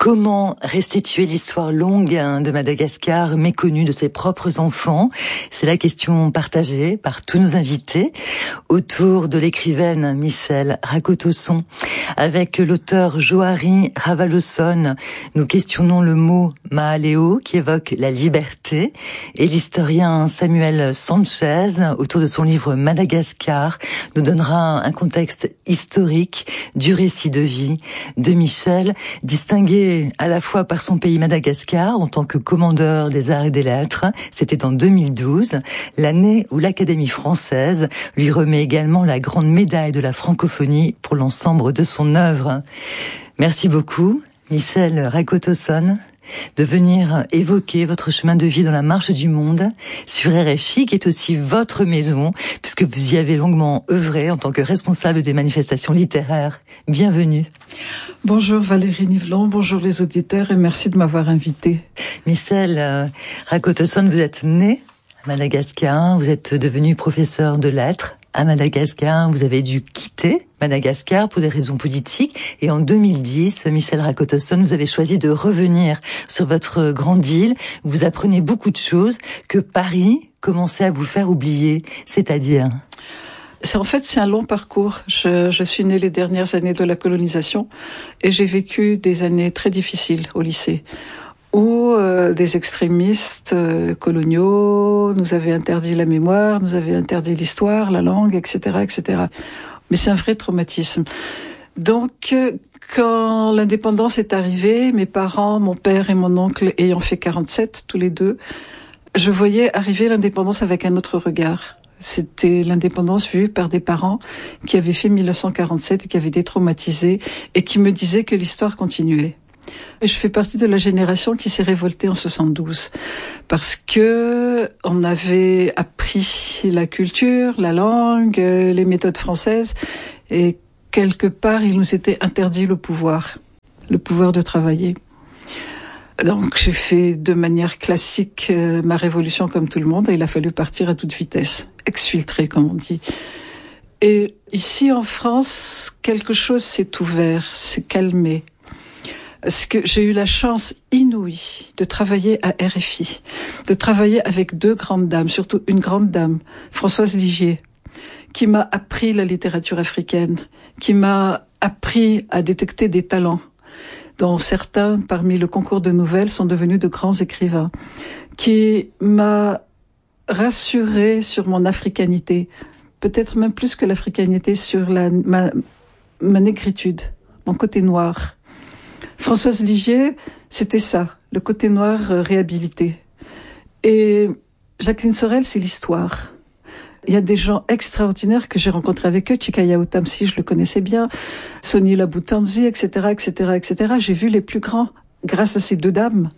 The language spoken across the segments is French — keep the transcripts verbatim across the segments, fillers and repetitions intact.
Comment restituer l'histoire longue de Madagascar, méconnue de ses propres enfants? C'est la question partagée par tous nos invités autour de l'écrivaine Michel Rakotosson. Avec l'auteur Johari Ravalosson, nous questionnons le mot Mahaleo qui évoque la liberté, et l'historien Samuel Sanchez, autour de son livre Madagascar, nous donnera un contexte historique du récit de vie de Michel, distingué à la fois par son pays Madagascar en tant que commandeur des arts et des lettres. C'était en deux mille douze, l'année où l'Académie française lui remet également la grande médaille de la francophonie pour l'ensemble de son œuvre. Merci beaucoup, Michel Rakotosson, de venir évoquer votre chemin de vie dans la marche du monde sur R F I, qui est aussi votre maison, puisque vous y avez longuement œuvré en tant que responsable des manifestations littéraires. Bienvenue. Bonjour Valérie Nivelon, bonjour les auditeurs et merci de m'avoir invité. Michel euh, Rakotosson, vous êtes né à Madagascar, vous êtes devenu professeur de lettres à Madagascar, vous avez dû quitter Madagascar pour des raisons politiques, et en deux mille dix, Michel Rakotosson, vous avez choisi de revenir sur votre grande île. Vous apprenez beaucoup de choses que Paris commençait à vous faire oublier, c'est-à-dire... C'est en fait c'est un long parcours. Je, je suis née les dernières années de la colonisation et j'ai vécu des années très difficiles au lycée, où euh, des extrémistes euh, coloniaux nous avaient interdit la mémoire, nous avaient interdit l'histoire, la langue, et cetera, et cetera. Mais c'est un vrai traumatisme. Donc, quand l'indépendance est arrivée, mes parents, mon père et mon oncle ayant fait quarante-sept, tous les deux, je voyais arriver l'indépendance avec un autre regard. C'était l'indépendance vue par des parents qui avaient fait mille neuf cent quarante-sept et qui avaient été traumatisés et qui me disaient que l'histoire continuait. Et je fais partie de la génération qui s'est révoltée en soixante-douze parce que on avait appris la culture, la langue, les méthodes françaises et quelque part il nous était interdit le pouvoir, le pouvoir de travailler. Donc j'ai fait de manière classique euh, ma révolution comme tout le monde et il a fallu partir à toute vitesse, exfiltrer comme on dit. Et ici en France, quelque chose s'est ouvert, s'est calmé. Parce que j'ai eu la chance inouïe de travailler à R F I, de travailler avec deux grandes dames, surtout une grande dame, Françoise Ligier, qui m'a appris la littérature africaine, qui m'a appris à détecter des talents, dont certains, parmi le concours de nouvelles, sont devenus de grands écrivains, qui m'a rassurée sur mon africanité, peut-être même plus que l'africanité, sur la, ma, ma négritude, mon côté noir. Françoise Ligier, c'était ça, le côté noir euh, réhabilité. Et Jacqueline Sorel, c'est l'histoire. Il y a des gens extraordinaires que j'ai rencontrés avec eux. Chikaya Otamsi, je le connaissais bien. Sonny Laboutanzi, et cetera, et cetera, et cetera. J'ai vu les plus grands grâce à ces deux dames.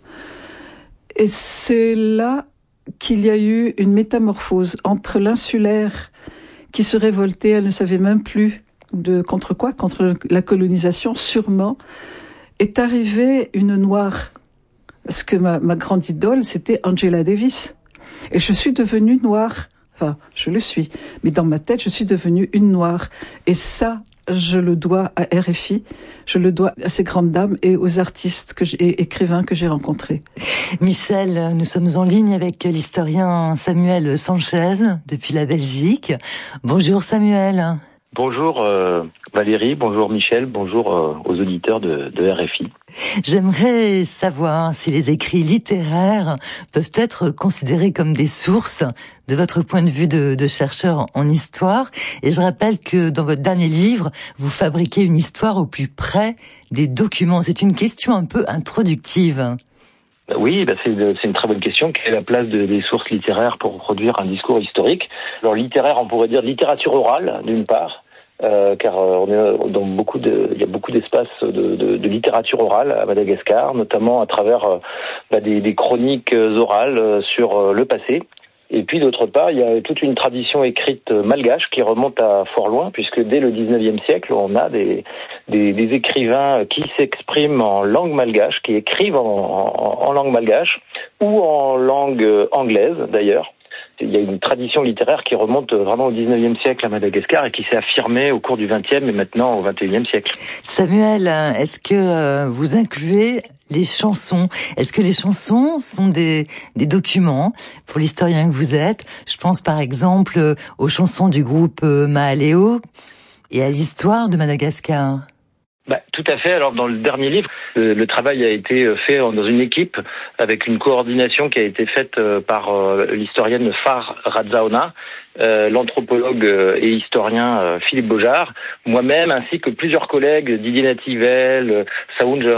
Et c'est là qu'il y a eu une métamorphose entre l'insulaire qui se révoltait, elle ne savait même plus de contre quoi, contre la colonisation, sûrement, est arrivée une noire. Parce que ma, ma grande idole, c'était Angela Davis. Et je suis devenue noire. Enfin, je le suis. Mais dans ma tête, je suis devenue une noire. Et ça, je le dois à R F I. Je le dois à ces grandes dames et aux artistes que j'ai, et écrivains que j'ai rencontrés. Michel, nous sommes en ligne avec l'historien Samuel Sanchez depuis la Belgique. Bonjour Samuel. Bonjour euh, Valérie, bonjour Michel, bonjour euh, aux auditeurs de, de R F I. J'aimerais savoir si les écrits littéraires peuvent être considérés comme des sources de votre point de vue de, de chercheur en histoire. Et je rappelle que dans votre dernier livre, vous fabriquez une histoire au plus près des documents. C'est une question un peu introductive. Oui, bah c'est, c'est une très bonne question. Quelle est la place de, des sources littéraires pour produire un discours historique? Alors littéraire, on pourrait dire littérature orale, d'une part, euh, car on est dans beaucoup de, il y a beaucoup d'espaces de, de, de littérature orale à Madagascar, notamment à travers bah, des, des chroniques orales sur le passé. Et puis d'autre part, il y a toute une tradition écrite malgache qui remonte à fort loin, puisque dès le dix-neuvième siècle, on a des, des, des écrivains qui s'expriment en langue malgache, qui écrivent en, en, en langue malgache, ou en langue anglaise d'ailleurs. Il y a une tradition littéraire qui remonte vraiment au dix-neuvième siècle à Madagascar et qui s'est affirmée au cours du vingtième et maintenant au vingt et unième siècle. Samuel, est-ce que vous incluez les chansons. Est-ce que les chansons sont des, des documents pour l'historien que vous êtes? Je pense par exemple aux chansons du groupe Mahaléo et à l'histoire de Madagascar. Bah, tout à fait. Alors, dans le dernier livre, le, le travail a été fait dans une équipe avec une coordination qui a été faite par euh, l'historienne Far Radzaona, euh, l'anthropologue et historien euh, Philippe Beaujard, moi-même, ainsi que plusieurs collègues, Didier Nativel, Saoun